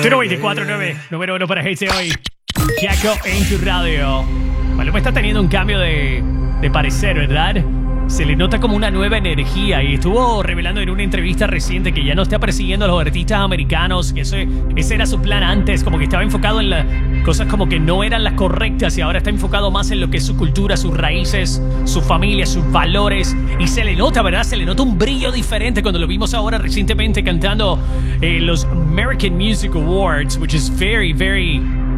24-9, número 1 para Hits hoy. Jaco en tu radio. Maluma está teniendo un cambio de parecer, ¿verdad? Se le nota como una nueva energía y estuvo revelando en una entrevista reciente que ya no está persiguiendo a los artistas americanos, que ese era su plan antes, como que estaba enfocado en las cosas como que no eran las correctas y ahora está enfocado más en lo que es su cultura, sus raíces, su familia, sus valores, y se le nota, ¿verdad? Se le nota un brillo diferente cuando lo vimos ahora recientemente cantando los American Music Awards, which is very, very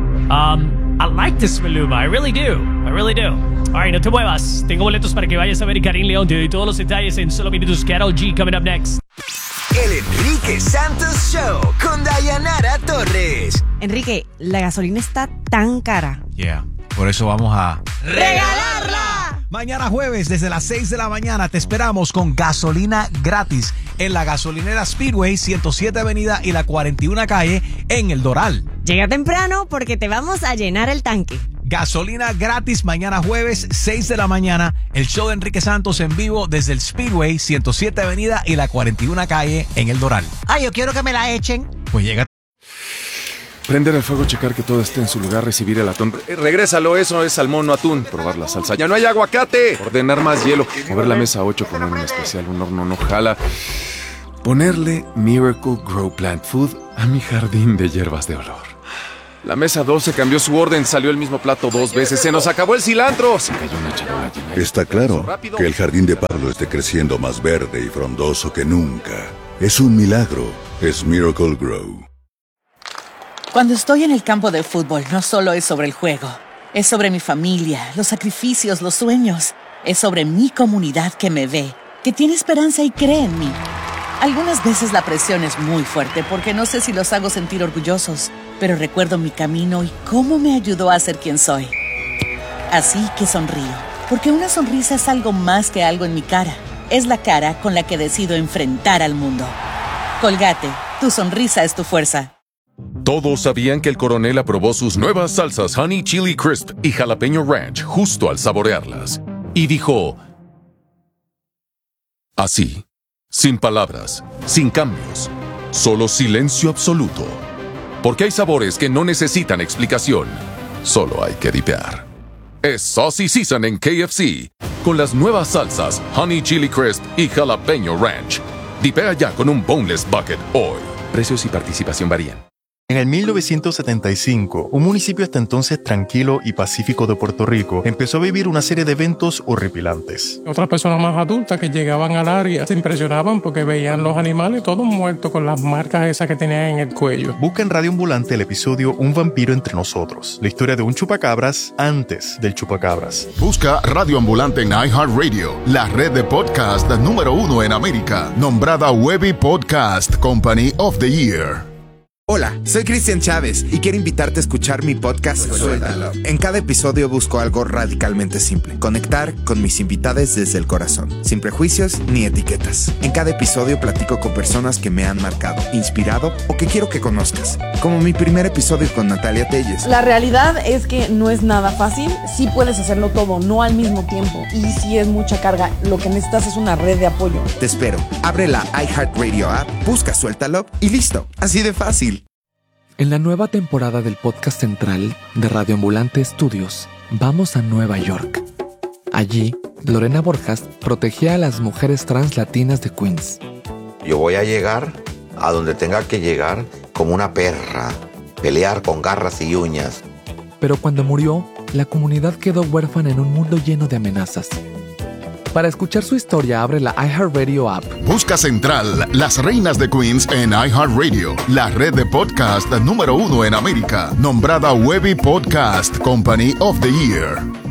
I like this Maluma, I really do. Alright, no te muevas. Tengo boletos para que vayas a ver Karim León. Te doy todos los detalles en solo minutos. Karol G coming up next. El Enrique Santos Show con Dayanara Torres. Enrique, la gasolina está tan cara. Yeah, por eso vamos a ¡regalarla! Mañana jueves, desde las 6 de la mañana, te esperamos con gasolina gratis en la gasolinera Speedway, 107 Avenida y la 41 Calle en El Doral. Llega temprano porque te vamos a llenar el tanque. Gasolina gratis mañana jueves, 6 de la mañana. El show de Enrique Santos en vivo desde el Speedway, 107 Avenida y la 41 Calle en El Doral. Ay, yo quiero que me la echen. Pues llega. Prender el fuego, checar que todo esté en su lugar, recibir el atún. Regrésalo, eso es salmón, no atún. Probar la salsa. ¡Ya no hay aguacate! Ordenar más hielo. Mover la mesa 8 con un especial. Un horno no jala. Ponerle Miracle Grow Plant Food a mi jardín de hierbas de olor. La mesa 12 cambió su orden, salió el mismo plato 2 veces. ¡Se nos acabó el cilantro! Se cayó una charola llena. Está claro que el jardín de Pablo esté creciendo más verde y frondoso que nunca. Es un milagro. Es Miracle Grow. Cuando estoy en el campo de fútbol, no solo es sobre el juego. Es sobre mi familia, los sacrificios, los sueños. Es sobre mi comunidad que me ve, que tiene esperanza y cree en mí. Algunas veces la presión es muy fuerte porque no sé si los hago sentir orgullosos, pero recuerdo mi camino y cómo me ayudó a ser quien soy. Así que sonrío, porque una sonrisa es algo más que algo en mi cara. Es la cara con la que decido enfrentar al mundo. Colgate, tu sonrisa es tu fuerza. Todos sabían que el coronel aprobó sus nuevas salsas Honey Chili Crisp y Jalapeño Ranch justo al saborearlas. Y dijo... así, sin palabras, sin cambios, solo silencio absoluto. Porque hay sabores que no necesitan explicación, solo hay que dipear. Es Saucy Season en KFC, con las nuevas salsas Honey Chili Crisp y Jalapeño Ranch. Dipea ya con un Boneless Bucket hoy. Precios y participación varían. En el 1975, un municipio hasta entonces tranquilo y pacífico de Puerto Rico empezó a vivir una serie de eventos horripilantes. Otras personas más adultas que llegaban al área se impresionaban porque veían los animales todos muertos con las marcas esas que tenían en el cuello. Busca en Radio Ambulante el episodio Un vampiro entre nosotros, la historia de un chupacabras antes del chupacabras. Busca Radio Ambulante en iHeartRadio, la red de podcast número 1 en América, nombrada Webby Podcast Company of the Year. Hola, soy Cristian Chávez y quiero invitarte a escuchar mi podcast Suéltalo. En cada episodio busco algo radicalmente simple: conectar con mis invitados desde el corazón, sin prejuicios ni etiquetas. En cada episodio platico con personas que me han marcado, inspirado o que quiero que conozcas, como mi primer episodio con Natalia Telles. La realidad es que no es nada fácil. Sí puedes hacerlo todo, no al mismo tiempo, y sí es mucha carga. Lo que necesitas es una red de apoyo. Te espero. Abre la iHeartRadio app, busca Suéltalo y listo. Así de fácil. En la nueva temporada del podcast central de Radio Ambulante Estudios, vamos a Nueva York. Allí, Lorena Borjas protegía a las mujeres trans latinas de Queens. Yo voy a llegar a donde tenga que llegar como una perra, pelear con garras y uñas. Pero cuando murió, la comunidad quedó huérfana en un mundo lleno de amenazas. Para escuchar su historia, abre la iHeartRadio app. Busca Central, Las Reinas de Queens en iHeartRadio, la red de podcast número 1 en América, nombrada Webby Podcast Company of the Year.